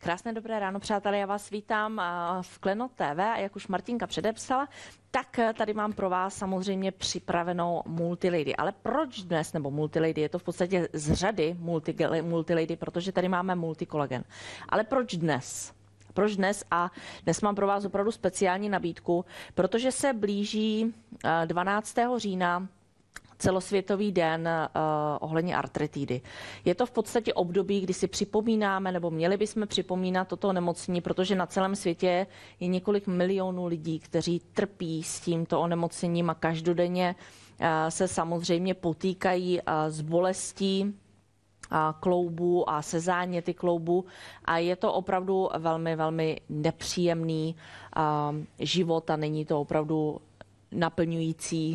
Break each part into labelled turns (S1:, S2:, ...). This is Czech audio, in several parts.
S1: Krásné dobré ráno, přátelé, já vás vítám v Klenot TV a jak už Martinka předepsala, tak tady mám pro vás samozřejmě připravenou Multilady. Ale proč dnes, nebo Multilady, je to v podstatě z řady Multilady, protože tady máme multikolagen. Ale proč dnes? Proč dnes? A dnes mám pro vás opravdu speciální nabídku, protože se blíží 12. října celosvětový den ohledně artritidy. Je to v podstatě období, kdy si připomínáme, nebo měli bychom připomínat toto onemocnění, protože na celém světě je několik milionů lidí, kteří trpí s tímto onemocněním a každodenně se samozřejmě potýkají s bolestí kloubů a se záněty kloubů a je to opravdu velmi, velmi nepříjemný život a není to opravdu naplňující,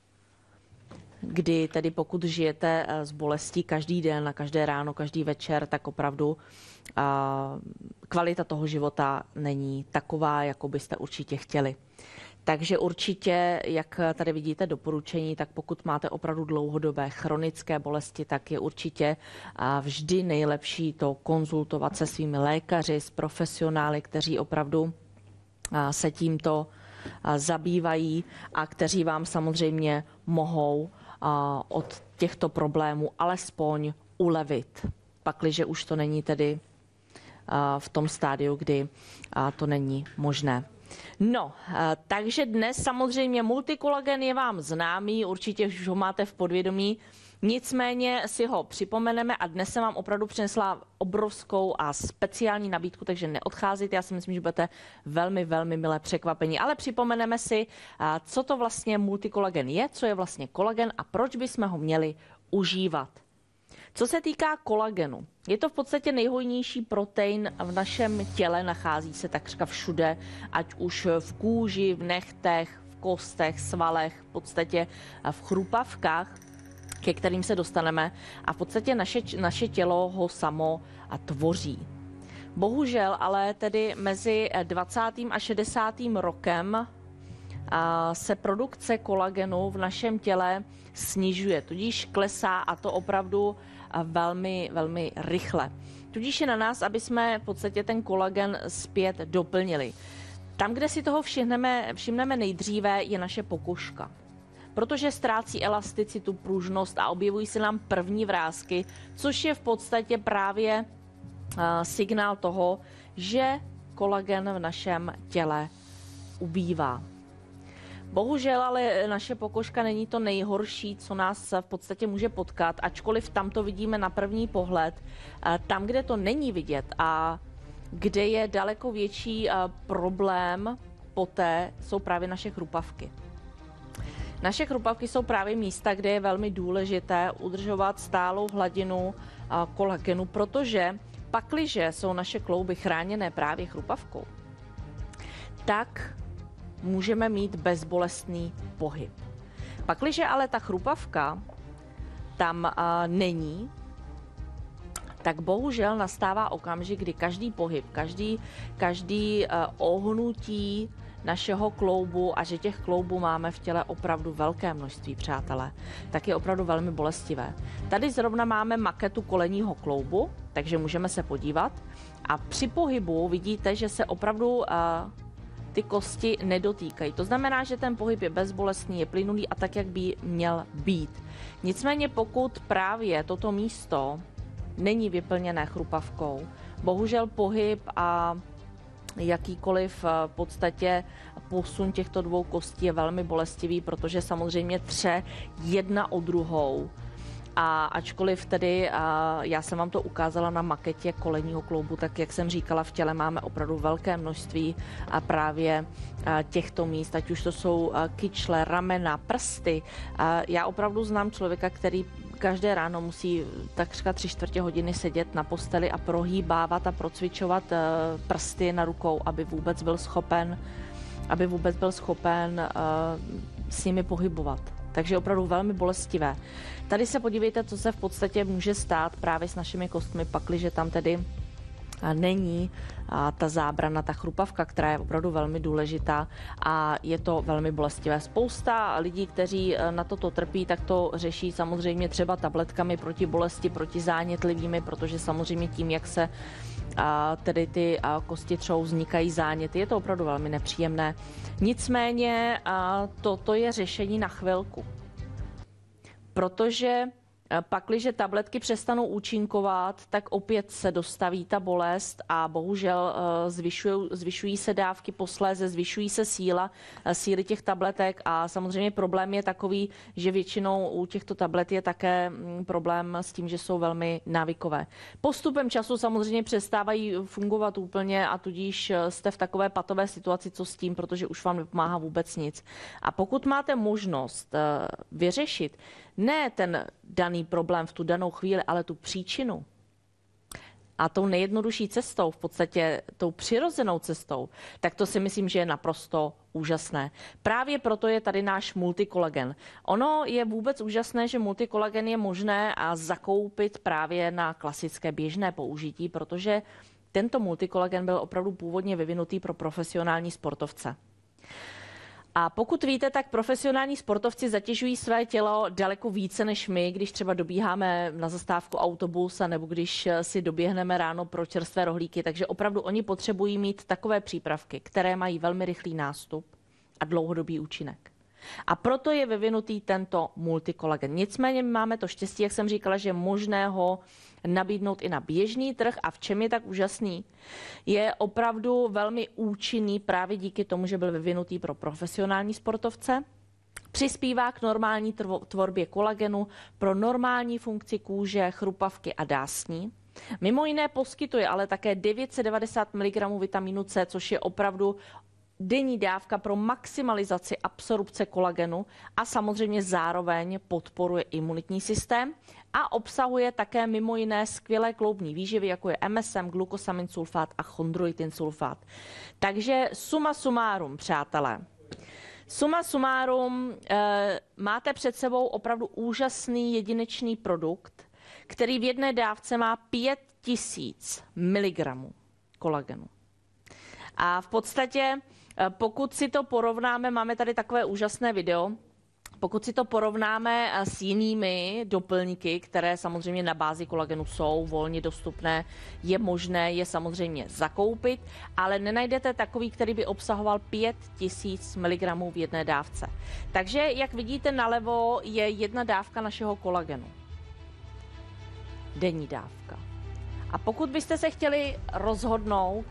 S1: kdy tedy pokud žijete s bolestí každý den, a každé ráno, každý večer, tak opravdu kvalita toho života není taková, jako byste určitě chtěli. Takže určitě, jak tady vidíte doporučení, tak pokud máte opravdu dlouhodobé chronické bolesti, tak je určitě vždy nejlepší to konzultovat se svými lékaři, s profesionály, kteří opravdu se tímto zabývají a kteří vám samozřejmě mohou od těchto problémů alespoň ulevit, pakliže už to není tedy v tom stádiu, kdy to není možné. No, takže dnes samozřejmě multikolagen je vám známý, určitě už ho máte v podvědomí, nicméně si ho připomeneme a dnes jsem vám opravdu přinesla obrovskou a speciální nabídku, takže neodcházejte, já si myslím, že budete velmi, velmi milé překvapení, ale připomeneme si, co to vlastně multikolagen je, co je vlastně kolagen a proč bychom ho měli užívat. Co se týká kolagenu, je to v podstatě nejhojnější protein v našem těle, nachází se takřka všude, ať už v kůži, v nechtech, v kostech, svalech, v podstatě v chrupavkách, ke kterým se dostaneme a v podstatě naše tělo ho samo tvoří. Bohužel ale tedy mezi 20. a 60. rokem se produkce kolagenu v našem těle snižuje, tudíž klesá a to opravdu velmi, velmi rychle. Tudíž je na nás, aby jsme v podstatě ten kolagen zpět doplnili. Tam, kde si toho všimneme nejdříve, je naše pokožka. Protože ztrácí elasticitu, pružnost a objevují se nám první vrásky, což je v podstatě právě signál toho, že kolagen v našem těle ubývá. Bohužel ale naše pokožka není to nejhorší, co nás v podstatě může potkat, ačkoliv tam to vidíme na první pohled. Tam, kde to není vidět a kde je daleko větší problém poté, jsou právě naše chrupavky. Naše chrupavky jsou právě místa, kde je velmi důležité udržovat stálou hladinu kolagenu, protože pakliže jsou naše klouby chráněné právě chrupavkou, tak můžeme mít bezbolestný pohyb. Pakliže ale ta chrupavka tam není, tak bohužel nastává okamžik, kdy každý pohyb, každý ohnutí našeho kloubu, a že těch kloubů máme v těle opravdu velké množství, přátelé, tak je opravdu velmi bolestivé. Tady zrovna máme maketu kolenního kloubu, takže můžeme se podívat a při pohybu vidíte, že se opravdu ty kosti nedotýkají. To znamená, že ten pohyb je bezbolestný, je plynulý a tak, jak by měl být. Nicméně pokud právě toto místo není vyplněné chrupavkou, bohužel pohyb a jakýkoliv v podstatě posun těchto dvou kostí je velmi bolestivý, protože samozřejmě tře jedna o druhou. A ačkoliv tedy, já jsem vám to ukázala na maketě kolenního kloubu, tak jak jsem říkala, v těle máme opravdu velké množství a právě těchto míst, ať už to jsou kyčle, ramena, prsty. Já opravdu znám člověka, který každé ráno musí takřka 3/4 hodiny sedět na posteli a prohýbávat a procvičovat prsty na rukou, aby vůbec byl schopen s nimi pohybovat. Takže opravdu velmi bolestivé. Tady se podívejte, co se v podstatě může stát právě s našimi kostmi, pakliže tam tedy není ta zábrana, ta chrupavka, která je opravdu velmi důležitá a je to velmi bolestivé. Spousta lidí, kteří na toto trpí, tak to řeší samozřejmě třeba tabletkami proti bolesti, proti zánětlivými, protože samozřejmě tím, jak se tedy ty kosti třou, vznikají záněty, je to opravdu velmi nepříjemné. Nicméně toto je řešení na chvilku, protože pakliže tabletky přestanou účinkovat, tak opět se dostaví ta bolest a bohužel zvyšují se dávky, posléze zvyšují se síly těch tabletek a samozřejmě problém je takový, že většinou u těchto tablet je také problém s tím, že jsou velmi návykové. Postupem času samozřejmě přestávají fungovat úplně a tudíž jste v takové patové situaci, co s tím, protože už vám nepomáhá vůbec nic. A pokud máte možnost vyřešit ne ten daný problém v tu danou chvíli, ale tu příčinu. A tou nejjednodušší cestou, v podstatě tou přirozenou cestou, tak to si myslím, že je naprosto úžasné. Právě proto je tady náš multikolagen. Ono je vůbec úžasné, že multikolagen je možné zakoupit právě na klasické běžné použití, protože tento multikolagen byl opravdu původně vyvinutý pro profesionální sportovce. A pokud víte, tak profesionální sportovci zatěžují své tělo daleko více než my, když třeba dobíháme na zastávku autobus nebo když si doběhneme ráno pro čerstvé rohlíky. Takže opravdu oni potřebují mít takové přípravky, které mají velmi rychlý nástup a dlouhodobý účinek. A proto je vyvinutý tento multikolagen. Nicméně my máme to štěstí, jak jsem říkala, že je možné ho nabídnout i na běžný trh. A v čem je tak úžasný? Je opravdu velmi účinný právě díky tomu, že byl vyvinutý pro profesionální sportovce. Přispívá k normální tvorbě kolagenu pro normální funkci kůže, chrupavky a dásní. Mimo jiné poskytuje ale také 990 mg vitamínu C, což je opravdu denní dávka pro maximalizaci absorpce kolagenu a samozřejmě zároveň podporuje imunitní systém a obsahuje také mimo jiné skvělé kloubní výživy, jako je MSM, glukosamin sulfát a chondroitin sulfát. Takže suma sumárum, přátelé. Suma sumárum, máte před sebou opravdu úžasný jedinečný produkt, který v jedné dávce má 5000 mg kolagenu. A v podstatě, pokud si to porovnáme, máme tady takové úžasné video, pokud si to porovnáme s jinými doplňky, které samozřejmě na bázi kolagenu jsou volně dostupné, je možné je samozřejmě zakoupit, ale nenajdete takový, který by obsahoval 5000 mg v jedné dávce. Takže, jak vidíte nalevo, je jedna dávka našeho kolagenu. Denní dávka. A pokud byste se chtěli rozhodnout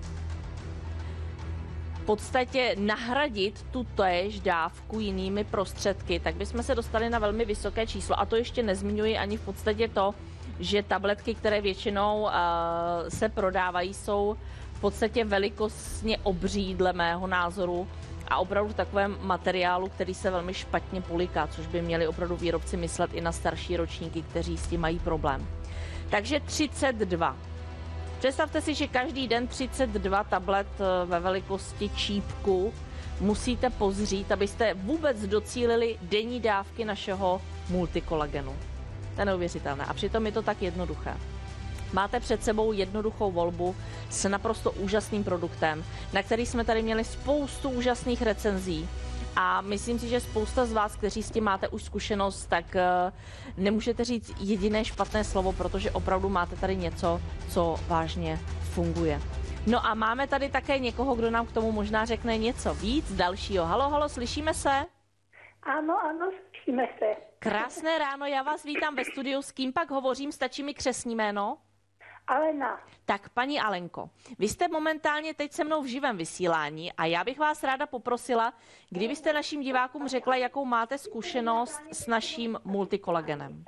S1: v podstatě nahradit tu též dávku jinými prostředky, tak bychom se dostali na velmi vysoké číslo. A to ještě nezmiňuji ani v podstatě to, že tabletky, které většinou se prodávají, jsou v podstatě velikostně obří dle mého názoru a opravdu v takovém materiálu, který se velmi špatně poliká, což by měli opravdu výrobci myslet i na starší ročníky, kteří s tím mají problém. Takže 32. Představte si, že každý den 32 tablet ve velikosti čípku musíte pozřít, abyste vůbec docílili denní dávky našeho multikolagenu. To je neuvěřitelné. A přitom je to tak jednoduché. Máte před sebou jednoduchou volbu s naprosto úžasným produktem, na který jsme tady měli spoustu úžasných recenzí. A myslím si, že spousta z vás, kteří s tím máte už zkušenost, tak nemůžete říct jediné špatné slovo, protože opravdu máte tady něco, co vážně funguje. No a máme tady také někoho, kdo nám k tomu možná řekne něco víc dalšího. Halo, halo, slyšíme se?
S2: Ano, slyšíme se.
S1: Krásné ráno, já vás vítám ve studiu. S kým pak hovořím? Stačí mi křestní jméno?
S2: Alena.
S1: Tak, paní Alenko, vy jste momentálně teď se mnou v živém vysílání a já bych vás ráda poprosila, kdybyste našim divákům řekla, jakou máte zkušenost s naším multikolagenem.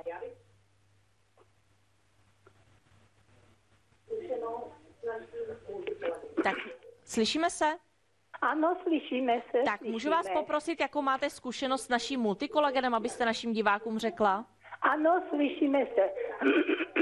S1: Tak, slyšíme se?
S2: Ano, slyšíme se.
S1: Tak, můžu vás poprosit, jakou máte zkušenost s naším multikolagenem, abyste našim divákům řekla?
S2: Ano, slyšíme se.